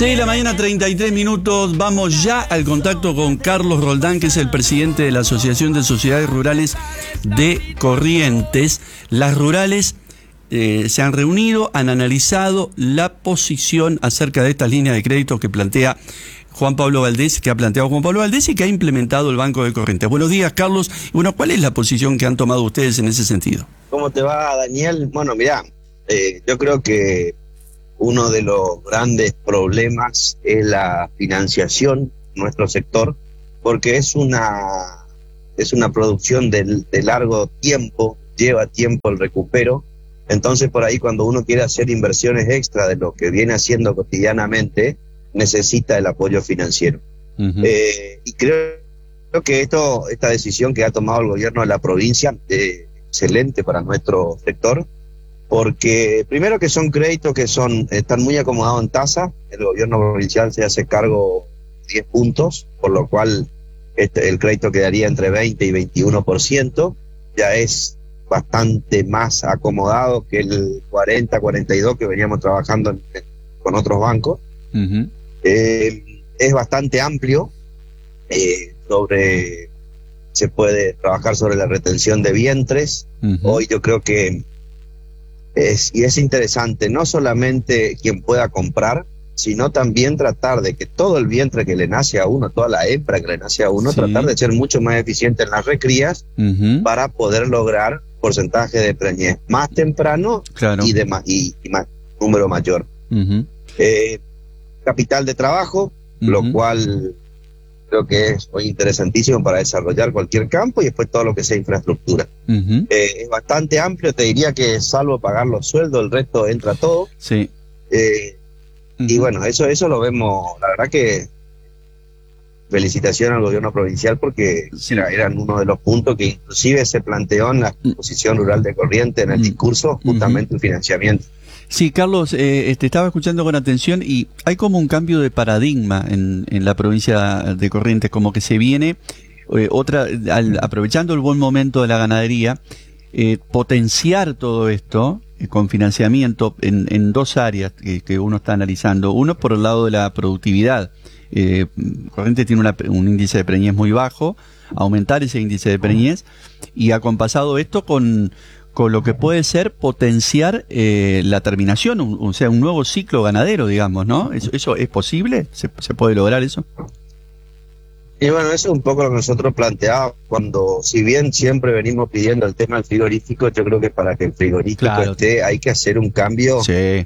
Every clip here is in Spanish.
6 de la mañana, 33 minutos. Vamos ya al contacto con Carlos Roldán, que es el presidente de la Asociación de Sociedades Rurales de Corrientes. Las rurales se han reunido, han analizado la posición acerca de estas líneas de crédito que plantea Juan Pablo Valdés, que ha planteado Juan Pablo Valdés y que ha implementado el Banco de Corrientes. Buenos días, Carlos. Bueno, ¿cuál es la posición que han tomado ustedes en ese sentido? ¿Cómo te va, Daniel? Bueno, mirá, yo creo que uno de los grandes problemas es la financiación en nuestro sector, porque es una producción de largo tiempo, lleva tiempo el recupero. Entonces, por ahí, cuando uno quiere hacer inversiones extra de lo que viene haciendo cotidianamente, necesita el apoyo financiero. Y creo que esta decisión que ha tomado el gobierno de la provincia es excelente para nuestro sector, porque primero que son créditos que están muy acomodados en tasa. El gobierno provincial se hace cargo 10 puntos, por lo cual el crédito quedaría entre 20 y 21%, ya es bastante más acomodado que el 40-42 que veníamos trabajando con otros bancos. Es bastante amplio, se puede trabajar sobre la retención de vientres. Hoy yo creo que es interesante no solamente quien pueda comprar, sino también tratar de que todo el vientre que le nace a uno, toda la hembra que le nace a uno, tratar de ser mucho más eficiente en las recrías para poder lograr porcentaje de preñez más temprano, claro, y más número mayor. Capital de trabajo, lo cual creo que es hoy interesantísimo para desarrollar cualquier campo, y después todo lo que sea infraestructura. Es bastante amplio, te diría que salvo pagar los sueldos, el resto entra todo. Y bueno, eso lo vemos, la verdad que felicitación al gobierno provincial, porque eran uno de los puntos que inclusive se planteó en la exposición rural de Corrientes, en el discurso, justamente el financiamiento. Sí, Carlos, te estaba escuchando con atención y hay como un cambio de paradigma en la provincia de Corrientes, como que se viene aprovechando el buen momento de la ganadería, potenciar todo esto con financiamiento en dos áreas que uno está analizando. Uno, por el lado de la productividad. Corrientes tiene un índice de preñez muy bajo, aumentar ese índice de preñez, y acompasado esto con lo que puede ser potenciar la terminación, o sea, un nuevo ciclo ganadero, digamos, ¿no? ¿Eso es posible? ¿Se puede lograr eso? Y bueno, eso es un poco lo que nosotros planteábamos cuando, si bien siempre venimos pidiendo el tema del frigorífico, yo creo que para que el frigorífico esté hay que hacer un cambio,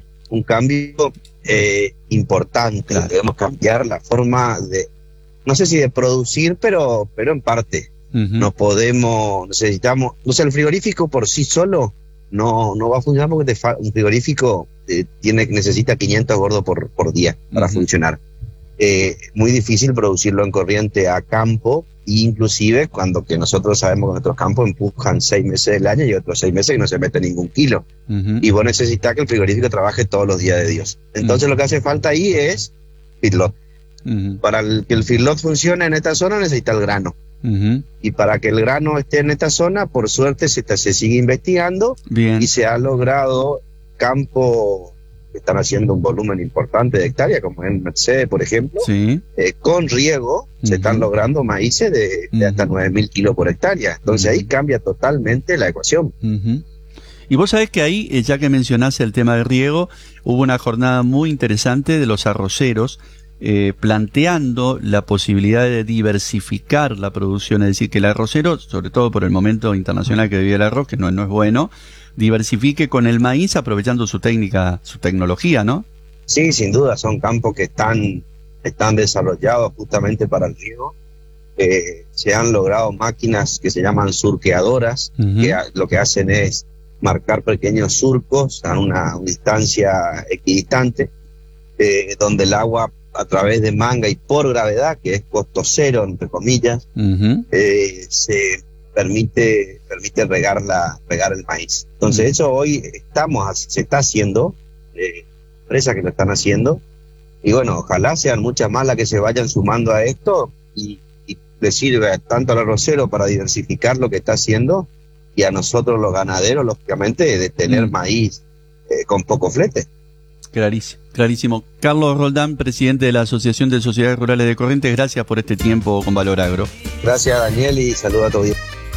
importante. Debemos cambiar la forma de, no sé si de producir, pero en parte. Necesitamos, el frigorífico por sí solo no va a funcionar, porque un frigorífico necesita 500 gordos por día para funcionar. Muy difícil producirlo en Corrientes a campo, inclusive cuando que nosotros sabemos que nuestros campos empujan 6 meses del año y otros 6 meses que no se mete ningún kilo. Y vos necesitas que el frigorífico trabaje todos los días de Dios. Entonces lo que hace falta ahí es feedlot. Para que el feedlot funcione en esta zona necesita el grano. Y para que el grano esté en esta zona, por suerte se sigue investigando. Y se ha logrado campo que están haciendo un volumen importante de hectáreas, como en Mercedes, por ejemplo. Con riego se están logrando maíces de hasta 9.000 kilos por hectárea. Entonces ahí cambia totalmente la ecuación. Y vos sabés que ahí, ya que mencionaste el tema de riego, hubo una jornada muy interesante de los arroceros, planteando la posibilidad de diversificar la producción, es decir, que el arrocero, sobre todo por el momento internacional que vive el arroz, que no es bueno, diversifique con el maíz aprovechando su tecnología, ¿no? Sí, sin duda, son campos que están desarrollados justamente para el riego. Se han logrado máquinas que se llaman surqueadoras, que lo que hacen es marcar pequeños surcos a una distancia equidistante, donde el agua, a través de manga y por gravedad, que es costo cero, entre comillas, se permite regar el maíz. Entonces eso hoy se está haciendo, empresas que lo están haciendo, y bueno, ojalá sean muchas más las que se vayan sumando a esto, y le sirve tanto al arrocero para diversificar lo que está haciendo, y a nosotros los ganaderos, lógicamente, de tener maíz con poco flete. Clarísimo. Carlos Roldán, presidente de la Asociación de Sociedades Rurales de Corrientes, gracias por este tiempo con Valor Agro. Gracias, Daniel, y saludos a todos.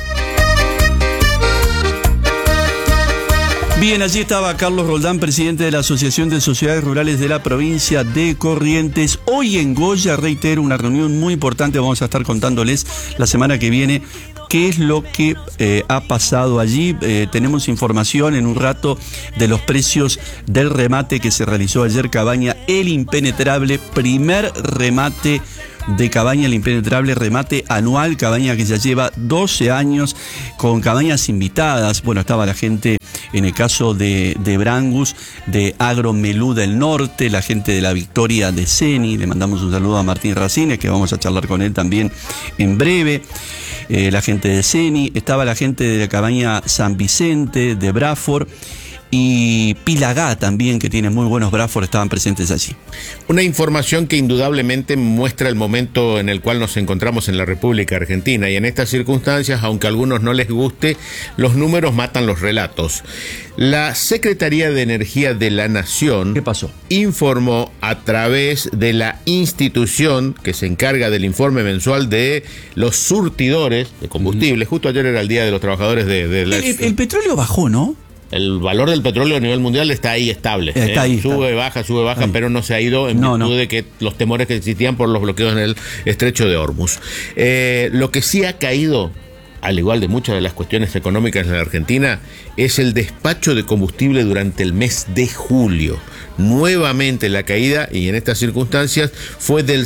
Bien, allí estaba Carlos Roldán, presidente de la Asociación de Sociedades Rurales de la provincia de Corrientes. Hoy en Goya, reitero, una reunión muy importante. Vamos a estar contándoles la semana que viene qué es lo que ha pasado allí. Tenemos información en un rato de los precios del remate que se realizó ayer Cabaña, el impenetrable, primer remate de Cabaña, el impenetrable remate anual, Cabaña que ya lleva 12 años con cabañas invitadas. Bueno, estaba la gente, en el caso de Brangus, de Agromelú del Norte, la gente de la Victoria de Ceni, le mandamos un saludo a Martín Racines, que vamos a charlar con él también en breve, la gente de Ceni, estaba la gente de la Cabaña San Vicente, de Braford, y Pilagá también, que tiene muy buenos Braford, estaban presentes allí. Una información que indudablemente muestra el momento en el cual nos encontramos en la República Argentina, y en estas circunstancias, aunque a algunos no les guste, los números matan los relatos. La Secretaría de Energía de la Nación, ¿qué pasó?, informó a través de la institución que se encarga del informe mensual de los surtidores de combustible. Justo ayer era el Día de los Trabajadores de la... El petróleo bajó, ¿no? El valor del petróleo a nivel mundial está ahí estable. Está ahí, sube, baja, ahí, pero no se ha ido en virtud de que los temores que existían por los bloqueos en el estrecho de Hormuz. Lo que sí ha caído, al igual de muchas de las cuestiones económicas en la Argentina, es el despacho de combustible durante el mes de julio. Nuevamente la caída, y en estas circunstancias, fue del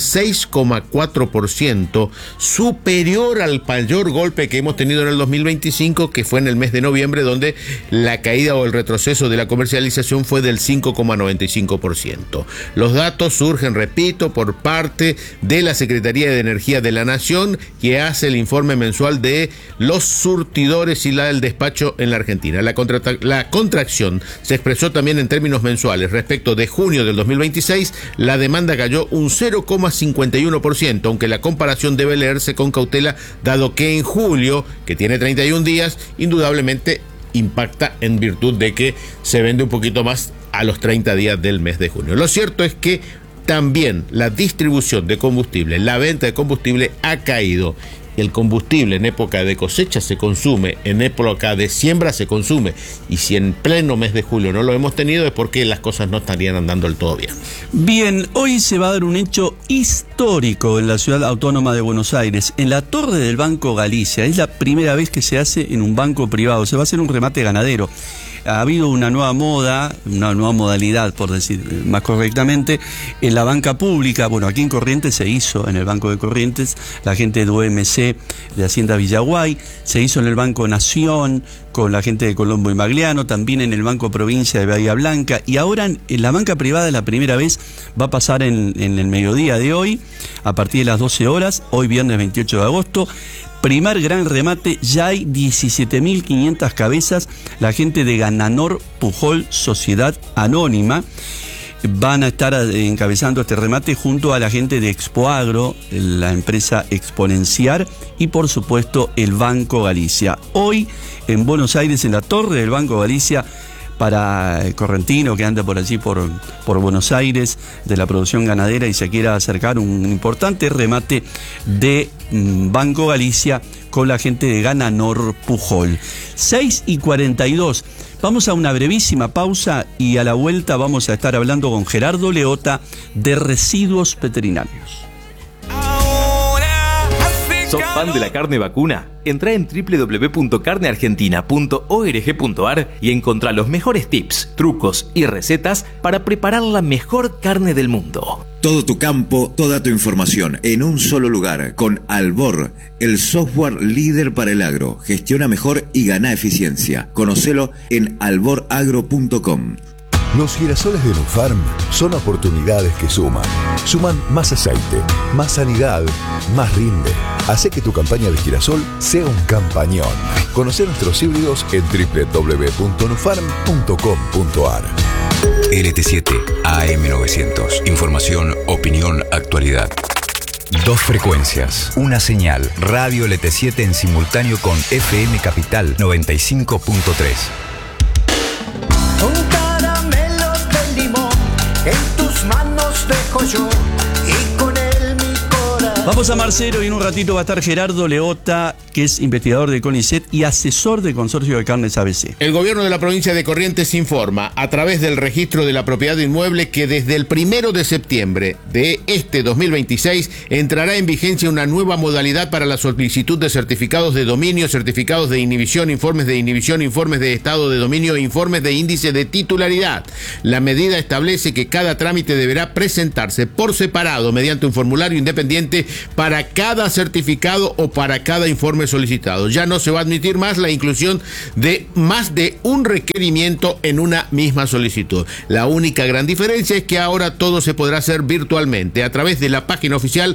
6,4%, superior al mayor golpe que hemos tenido en el 2025, que fue en el mes de noviembre, donde la caída o el retroceso de la comercialización fue del 5,95%. Los datos surgen, repito, por parte de la Secretaría de Energía de la Nación, que hace el informe mensual de los surtidores y del despacho en la Argentina. La contracción se expresó también en términos mensuales. Respecto de junio del 2026, la demanda cayó un 0,51%, aunque la comparación debe leerse con cautela, dado que en julio, que tiene 31 días, indudablemente impacta en virtud de que se vende un poquito más a los 30 días del mes de junio. Lo cierto es que también la distribución de combustible, la venta de combustible ha caído. El combustible en época de cosecha se consume, en época de siembra se consume, y si en pleno mes de julio no lo hemos tenido es porque las cosas no estarían andando del todo bien. Bien, hoy se va a dar un hecho histórico en la ciudad autónoma de Buenos Aires, en la torre del Banco Galicia. Es la primera vez que se hace en un banco privado, se va a hacer un remate ganadero. Ha habido una nueva moda, una nueva modalidad, por decir más correctamente, en la banca pública. Bueno, aquí en Corrientes se hizo, en el Banco de Corrientes, la gente de UMC de Hacienda Villaguay, se hizo en el Banco Nación, con la gente de Colombo y Magliano, también en el Banco Provincia de Bahía Blanca, y ahora en la banca privada la primera vez va a pasar en el mediodía de hoy, a partir de las 12 horas, hoy viernes 28 de agosto, primer gran remate, ya hay 17.500 cabezas. La gente de Gananor Pujol Sociedad Anónima van a estar encabezando este remate junto a la gente de Expoagro, la empresa Exponenciar, y por supuesto el Banco Galicia. Hoy en Buenos Aires, en la torre del Banco Galicia, para el correntino que anda por allí por Buenos Aires, de la producción ganadera, y se quiera acercar un importante remate de Banco Galicia con la gente de Gananor Pujol. 6:42. Vamos a una brevísima pausa y a la vuelta vamos a estar hablando con Gerardo Leota de residuos veterinarios. ¿Sos fan de la carne vacuna? Entrá en www.carneargentina.org.ar y encontrá los mejores tips, trucos y recetas para preparar la mejor carne del mundo. Todo tu campo, toda tu información en un solo lugar, con Albor, el software líder para el agro. Gestiona mejor y gana eficiencia. Conocelo en alboragro.com. Los girasoles de Nufarm son oportunidades que suman. Suman más aceite, más sanidad, más rinde. Hace que tu campaña de girasol sea un campañón. Conoce nuestros híbridos en www.nufarm.com.ar. LT7 AM900. Información, opinión, actualidad. Dos frecuencias, una señal. Radio LT7 en simultáneo con FM Capital 95.3. Con caramelos de limón tus manos dejo yo y con él mi corazón. Vamos a Marcelo y en un ratito va a estar Gerardo Leota, que es investigador de CONICET y asesor del Consorcio de Carnes ABC. El gobierno de la provincia de Corrientes informa a través del registro de la propiedad inmueble que desde el 1 de septiembre de este 2026 entrará en vigencia una nueva modalidad para la solicitud de certificados de dominio, certificados de inhibición, informes de estado de dominio e informes de índice de titularidad. La medida establece que cada trámite deberá presentarse por separado mediante un formulario independiente para cada certificado o para cada informe solicitado. Ya no se va a admitir más la inclusión de más de un requerimiento en una misma solicitud. La única gran diferencia es que ahora todo se podrá hacer virtualmente a través de la página oficial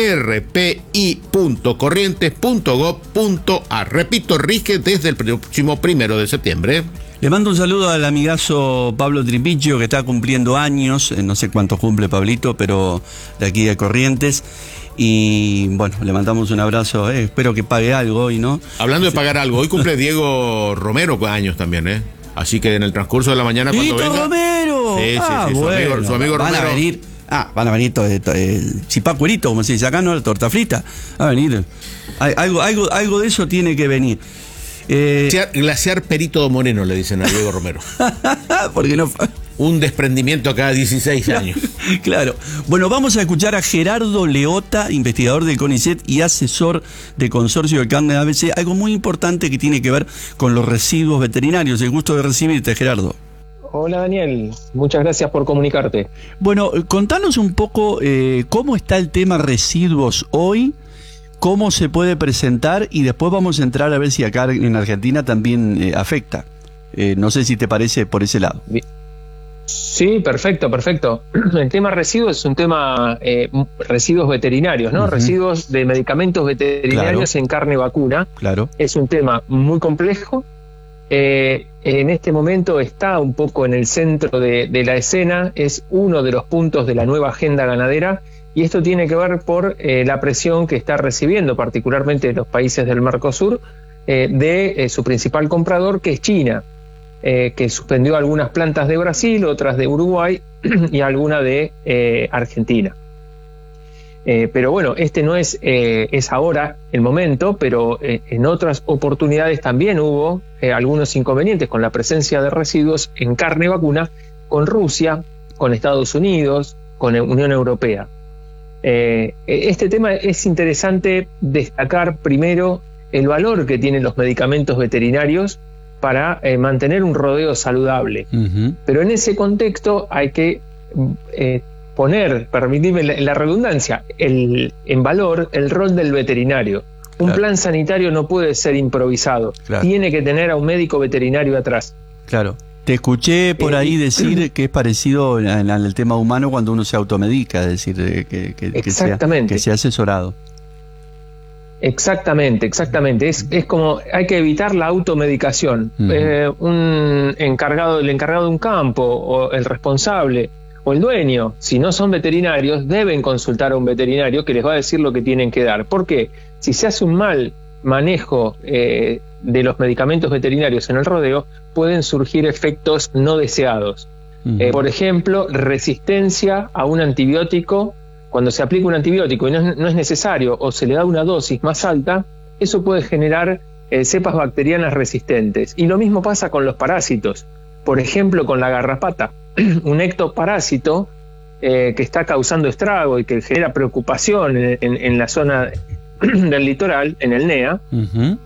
rpi.corrientes.gov.ar. Repito, rige desde el próximo 1 de septiembre. Le mando un saludo al amigazo Pablo Tripichio, que está cumpliendo años, no sé cuánto cumple Pablito, pero de aquí de Corrientes. Y bueno, le mandamos un abrazo, espero que pague algo hoy, ¿no? Hablando de pagar algo, hoy cumple Diego Romero años también, Así que en el transcurso de la mañana cuando venga... Romero! Sí, bueno, su amigo van Romero. Van a venir chipacuerito, como se dice acá, ¿no? La torta frita. Va a venir. Algo de eso tiene que venir. Glaciar Perito Moreno, le dicen a Diego Romero. Porque no... Un desprendimiento cada 16 años. Claro. Bueno, vamos a escuchar a Gerardo Leota, investigador de CONICET y asesor de Consorcio de Carne ABC, algo muy importante que tiene que ver con los residuos veterinarios. El gusto de recibirte, Gerardo. Hola Daniel, muchas gracias por comunicarte. Bueno, contanos un poco cómo está el tema residuos hoy, cómo se puede presentar y después vamos a entrar a ver si acá en Argentina también afecta. No sé si te parece por ese lado. Bien. Sí, perfecto. El tema residuos es un tema, residuos veterinarios, ¿no? Uh-huh. Residuos de medicamentos veterinarios, claro, en carne vacuna. Claro. Es un tema muy complejo. En este momento está un poco en el centro de la escena, es uno de los puntos de la nueva agenda ganadera, y esto tiene que ver por la presión que está recibiendo, particularmente los países del Mercosur, de su principal comprador, que es China. Que suspendió algunas plantas de Brasil, otras de Uruguay y alguna de Argentina. Pero bueno, este no es ahora el momento, pero en otras oportunidades también hubo algunos inconvenientes con la presencia de residuos en carne vacuna con Rusia, con Estados Unidos, con la Unión Europea. Este tema es interesante destacar primero el valor que tienen los medicamentos veterinarios para mantener un rodeo saludable. Uh-huh. Pero en ese contexto hay que poner, permitidme la redundancia, en valor el rol del veterinario. Un plan sanitario no puede ser improvisado. Claro. Tiene que tener a un médico veterinario atrás. Claro. Te escuché por ahí decir que es parecido al tema humano cuando uno se automedica, es decir, que sea asesorado. Exactamente. Es como hay que evitar la automedicación. Uh-huh. El encargado de un campo, o el responsable, o el dueño, si no son veterinarios, deben consultar a un veterinario que les va a decir lo que tienen que dar. ¿Por qué? Si se hace un mal manejo de los medicamentos veterinarios en el rodeo, pueden surgir efectos no deseados. Uh-huh. Por ejemplo, resistencia a un antibiótico. Cuando se aplica un antibiótico y no es necesario o se le da una dosis más alta, eso puede generar cepas bacterianas resistentes. Y lo mismo pasa con los parásitos. Por ejemplo, con la garrapata, un ectoparásito que está causando estrago y que genera preocupación en la zona del litoral, en el NEA. Uh-huh.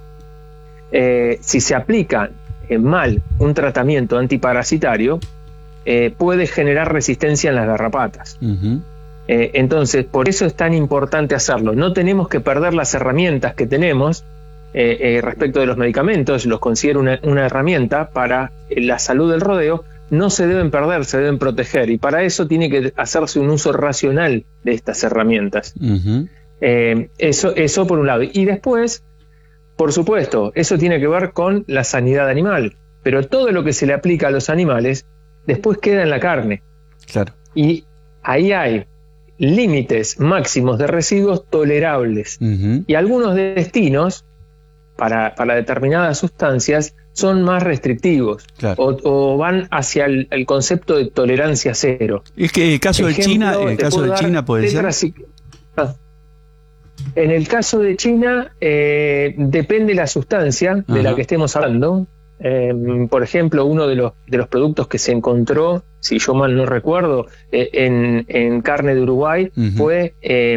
Si se aplica mal un tratamiento antiparasitario, puede generar resistencia en las garrapatas. Uh-huh. Entonces, por eso es tan importante hacerlo. No tenemos que perder las herramientas que tenemos respecto de los medicamentos. Los considero una herramienta para la salud del rodeo. No se deben perder, se deben proteger. Y para eso tiene que hacerse un uso racional de estas herramientas. Uh-huh. Eso por un lado. Y después, por supuesto, eso tiene que ver con la sanidad animal. Pero todo lo que se le aplica a los animales después queda en la carne. Claro. Y ahí hay límites máximos de residuos tolerables. Uh-huh. Y algunos destinos para determinadas sustancias son más restrictivos, claro, o van hacia el concepto de tolerancia cero. Es que el caso de China, puede ser. En el caso de China, depende la sustancia de la que estemos hablando. Por ejemplo, uno de los productos que se encontró, si yo mal no recuerdo, en carne de Uruguay fue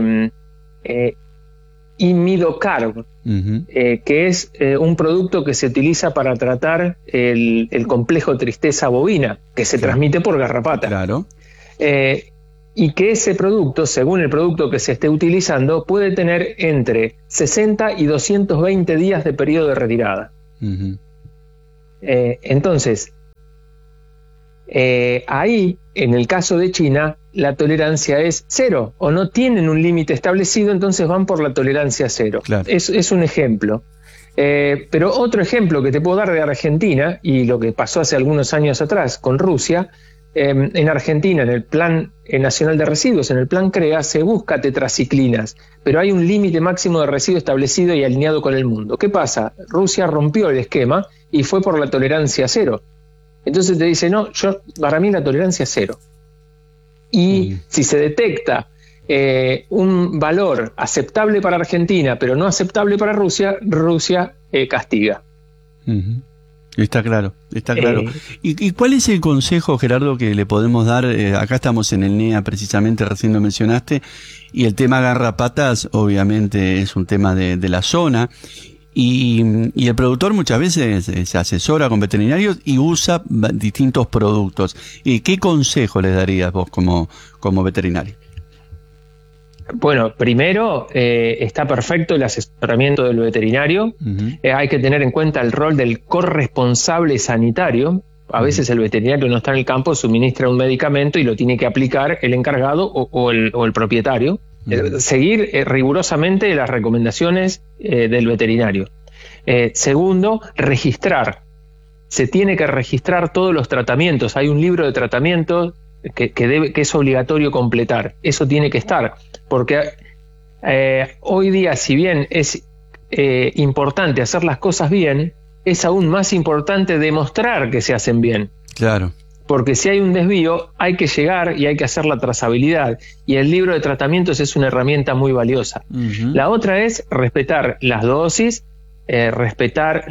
imidocarb, que es un producto que se utiliza para tratar el complejo tristeza bovina, que se transmite por garrapata. Claro. Y que ese producto, según el producto que se esté utilizando, puede tener entre 60 y 220 días de periodo de retirada. Entonces, ahí, en el caso de China, la tolerancia es cero, o no tienen un límite establecido, entonces van por la tolerancia cero. Claro. Es un ejemplo. Pero otro ejemplo que te puedo dar de Argentina, y lo que pasó hace algunos años atrás con Rusia, en Argentina, en el Plan Nacional de Residuos, en el Plan CREA, se busca tetraciclinas, pero hay un límite máximo de residuo establecido y alineado con el mundo. ¿Qué pasa? Rusia rompió el esquema y fue por la tolerancia cero. Entonces te dice, no, para mí la tolerancia es cero. Y si se detecta un valor aceptable para Argentina, pero no aceptable para Rusia, Rusia castiga. Está claro, está claro. ¿Y cuál es el consejo, Gerardo, que le podemos dar? Acá estamos en el NEA, precisamente, recién lo mencionaste, y el tema garrapatas, obviamente, es un tema de la zona, y el productor muchas veces se asesora con veterinarios y usa distintos productos. ¿Y qué consejo le darías vos como veterinario? Bueno, primero está perfecto el asesoramiento del veterinario. Hay que tener en cuenta el rol del corresponsable sanitario. A veces el veterinario no está en el campo, suministra un medicamento y lo tiene que aplicar el encargado o el propietario. Seguir rigurosamente las recomendaciones del veterinario. Segundo, registrar. Se tiene que registrar todos los tratamientos. Hay un libro de tratamientos que es obligatorio completar. Eso tiene que estar, porque hoy día, si bien es importante hacer las cosas bien, es aún más importante demostrar que se hacen bien. Claro. Porque si hay un desvío, hay que llegar y hay que hacer la trazabilidad. Y el libro de tratamientos es una herramienta muy valiosa. La otra es respetar las dosis, respetar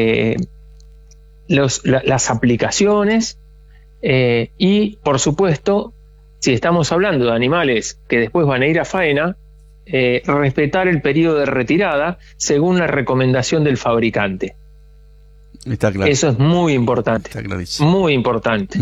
las aplicaciones, y, por supuesto, si estamos hablando de animales que después van a ir a faena, respetar el periodo de retirada según la recomendación del fabricante. Está claro. Eso es muy importante. Está clarísimo. Muy importante.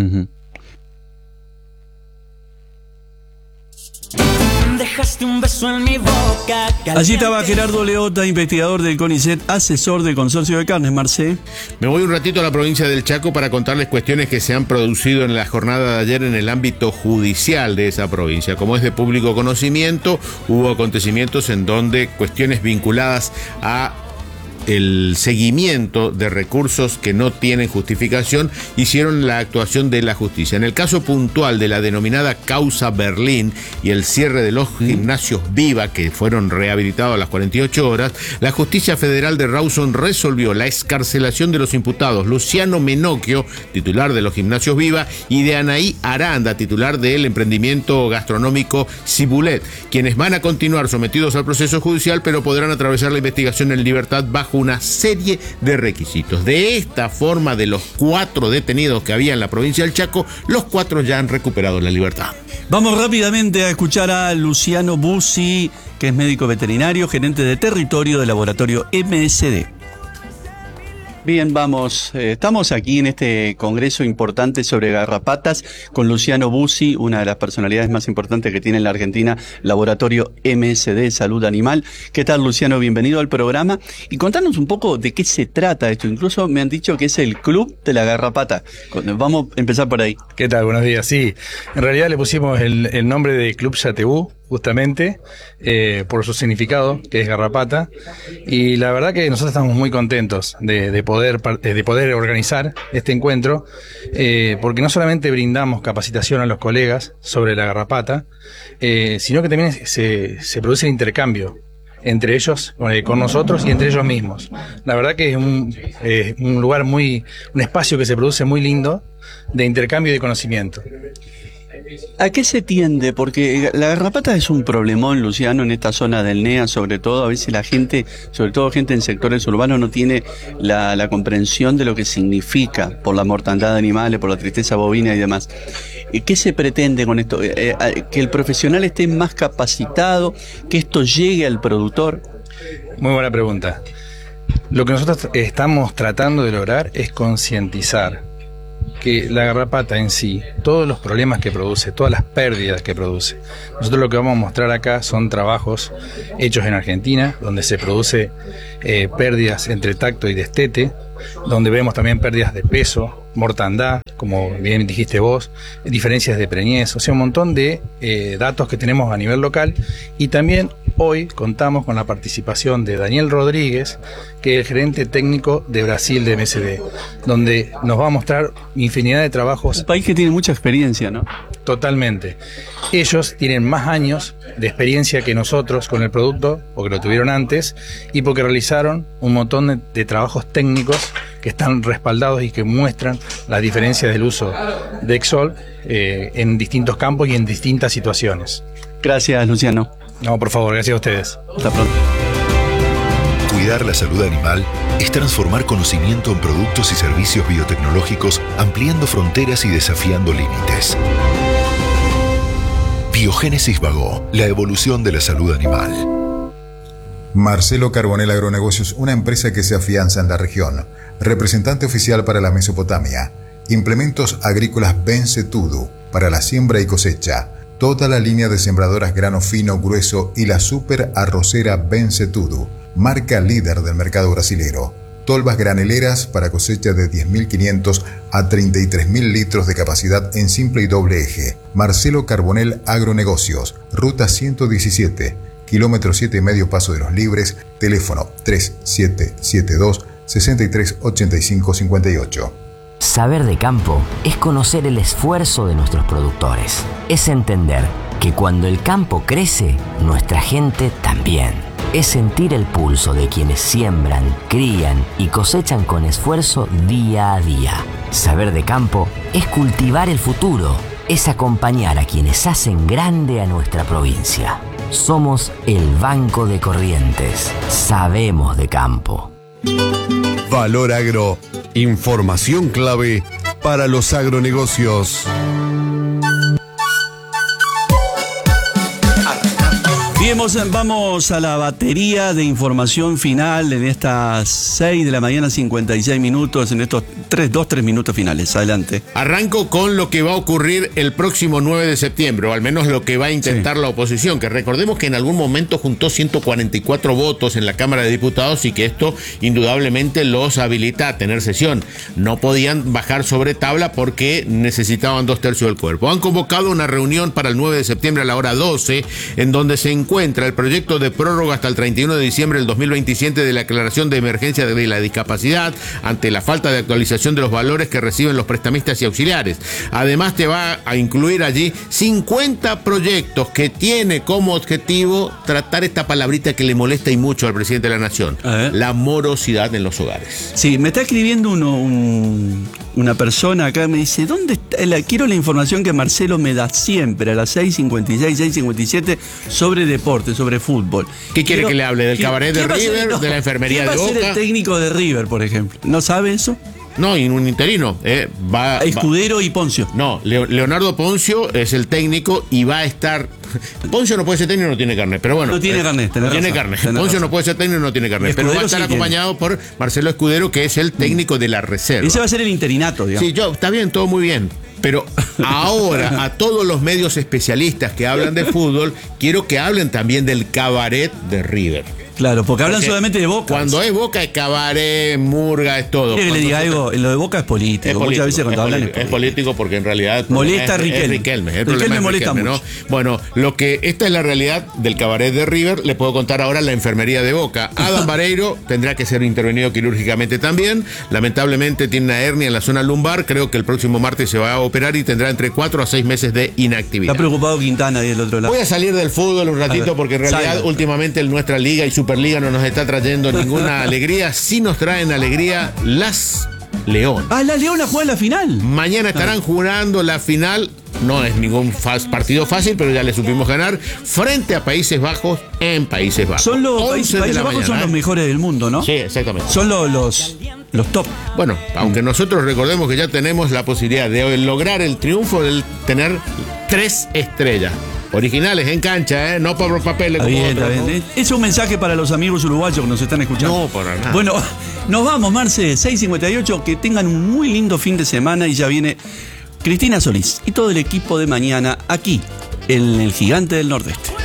Dejaste un beso en mi boca. Allí estaba Gerardo Leota, investigador del CONICET, asesor del Consorcio de Carnes. Marcé. Me voy un ratito a la provincia del Chaco para contarles cuestiones que se han producido en la jornada de ayer en el ámbito judicial de esa provincia. Como es de público conocimiento, hubo acontecimientos en donde cuestiones vinculadas a el seguimiento de recursos que no tienen justificación hicieron la actuación de la justicia. En el caso puntual de la denominada causa Berlín y el cierre de los gimnasios Viva, que fueron rehabilitados a las 48 horas, la justicia federal de Rawson resolvió la excarcelación de los imputados Luciano Menocchio, titular de los gimnasios Viva, y de Anaí Aranda, titular del emprendimiento gastronómico Cibulet, quienes van a continuar sometidos al proceso judicial, pero podrán atravesar la investigación en libertad bajo una serie de requisitos. De esta forma, de los 4 detenidos que había en la provincia del Chaco, los 4 ya han recuperado la libertad. Vamos rápidamente a escuchar a Luciano Bussi, que es médico veterinario, gerente de territorio del laboratorio MSD. Bien, vamos. Estamos aquí en este congreso importante sobre garrapatas con Luciano Bussi, una de las personalidades más importantes que tiene en la Argentina, Laboratorio MSD Salud Animal. ¿Qué tal, Luciano? Bienvenido al programa. Y contanos un poco de qué se trata esto. Incluso me han dicho que es el Club de la Garrapata. Vamos a empezar por ahí. ¿Qué tal? Buenos días. Sí, en realidad le pusimos el nombre de Club Yatebú, justamente, por su significado, que es garrapata, y la verdad que nosotros estamos muy contentos de poder organizar este encuentro, porque no solamente brindamos capacitación a los colegas sobre la garrapata, sino que también se produce el intercambio entre ellos, con nosotros y entre ellos mismos. La verdad que es un lugar un espacio que se produce muy lindo de intercambio de conocimiento. ¿A qué se tiende? Porque la garrapata es un problemón, Luciano, en esta zona del NEA, sobre todo. A veces la gente, sobre todo gente en sectores urbanos, no tiene la comprensión de lo que significa por la mortandad de animales, por la tristeza bovina y demás. ¿Qué se pretende con esto? ¿Que el profesional esté más capacitado? ¿Que esto llegue al productor? Muy buena pregunta. Lo que nosotros estamos tratando de lograr es concientizar que la garrapata en sí, todos los problemas que produce, todas las pérdidas que produce. Nosotros lo que vamos a mostrar acá son trabajos hechos en Argentina, donde se produce pérdidas entre tacto y destete, donde vemos también pérdidas de peso, mortandad, como bien dijiste vos, diferencias de preñez, o sea, un montón de datos que tenemos a nivel local. Y también hoy contamos con la participación de Daniel Rodríguez, que es el gerente técnico de Brasil de MSD, donde nos va a mostrar infinidad de trabajos. Un país que tiene mucha experiencia, ¿no? Totalmente. Ellos tienen más años de experiencia que nosotros con el producto, porque lo tuvieron antes, y porque realizaron un montón de trabajos técnicos que están respaldados y que muestran las diferencias del uso de Exol en distintos campos y en distintas situaciones. Gracias, Luciano. No, por favor, gracias a ustedes. Hasta pronto. Cuidar la salud animal es transformar conocimiento en productos y servicios biotecnológicos, ampliando fronteras y desafiando límites. Biogénesis Bagó, la evolución de la salud animal. Marcelo Carbonell Agronegocios, una empresa que se afianza en la región. Representante oficial para la Mesopotamia. Implementos agrícolas Bencetudo para la siembra y cosecha. Toda la línea de sembradoras grano fino, grueso y la super arrocera Bencetudo, marca líder del mercado brasilero. Tolvas graneleras para cosecha de 10.500 a 33.000 litros de capacidad en simple y doble eje. Marcelo Carbonell Agronegocios, ruta 117, kilómetro 7,5 Paso de los Libres, teléfono 3772-638558. Saber de campo es conocer el esfuerzo de nuestros productores. Es entender que cuando el campo crece, nuestra gente también. Es sentir el pulso de quienes siembran, crían y cosechan con esfuerzo día a día. Saber de campo es cultivar el futuro. Es acompañar a quienes hacen grande a nuestra provincia. Somos el Banco de Corrientes. Sabemos de campo. Valor Agro. Información clave para los agronegocios. Bien, vamos a la batería de información final en estas 6 de la mañana, 56 minutos, en estos 3 minutos finales. Adelante. Arranco con lo que va a ocurrir el próximo 9 de septiembre, o al menos lo que va a intentar la oposición, que recordemos que en algún momento juntó 144 votos en la Cámara de Diputados y que esto indudablemente los habilita a tener sesión. No podían bajar sobre tabla porque necesitaban 2/3 del cuerpo. Han convocado una reunión para el 9 de septiembre a la hora 12, en donde se encuentra el proyecto de prórroga hasta el 31 de diciembre del 2027 de la declaración de emergencia de la discapacidad ante la falta de actualización de los valores que reciben los prestamistas y auxiliares. Además, te va a incluir allí 50 proyectos que tiene como objetivo tratar esta palabrita que le molesta y mucho al presidente de la Nación, la morosidad en los hogares. Sí, me está escribiendo una persona acá, me dice, ¿dónde está? Quiero la información que Marcelo me da siempre a las 6:56, 6:57 sobre deporte, sobre fútbol. ¿Qué quiere que le hable? ¿Del cabaret de River? ¿De la enfermería de Boca? ¿Quién va a ser el técnico de River, por ejemplo? ¿No sabe eso? No, y un interino. Escudero y Poncio. No, Leonardo Poncio es el técnico y va a estar... Poncio no puede ser técnico y no tiene carnet, pero bueno. No tiene carnet, no tiene carnet. Poncio no puede ser técnico y no tiene carnet, pero va a estar acompañado por Marcelo Escudero, que es el técnico de la reserva. Ese va a ser el interinato, digamos. Sí, está bien, todo muy bien. Pero ahora, a todos los medios especialistas que hablan de fútbol, quiero que hablen también del cabaret de River. Claro, porque hablan solamente de Boca. Cuando es Boca es cabaret, murga, es todo. Quiere que le diga algo, en lo de Boca es político. Muchas veces cuando hablan es político porque en realidad molesta a Riquelme. Riquelme molesta mucho. ¿no? Bueno, esta es la realidad del cabaret de River. Le puedo contar ahora la enfermería de Boca. Adam Vareiro tendrá que ser intervenido quirúrgicamente también. Lamentablemente tiene una hernia en la zona lumbar. Creo que el próximo martes se va a operar y tendrá entre 4 a 6 meses de inactividad. Está preocupado Quintana ahí del otro lado. Voy a salir del fútbol un ratito porque en realidad últimamente nuestra liga y Superliga no nos está trayendo ninguna alegría. Sí nos traen alegría las Leonas. La Leona juega la final. Mañana estarán jugando la final. No es ningún partido fácil, pero ya le supimos ganar frente a Países Bajos en Países Bajos. Son los Países Bajos son los mejores del mundo, ¿no? Sí, exactamente. Son los top. Bueno, aunque nosotros recordemos que ya tenemos la posibilidad de lograr el triunfo de tener 3 estrellas. Originales en cancha, no por papeles como bien, otros, ¿no? Es un mensaje para los amigos uruguayos que nos están escuchando. No, para nada. Bueno, nos vamos, Marce, 6:58. Que tengan un muy lindo fin de semana y ya viene Cristina Solís y todo el equipo de mañana aquí en el Gigante del Nordeste.